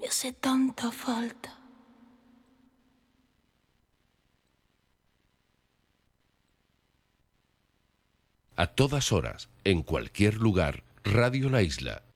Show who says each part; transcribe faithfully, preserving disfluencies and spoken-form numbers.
Speaker 1: me hace tanta falta.
Speaker 2: A todas horas, en cualquier lugar, Radio La Isla.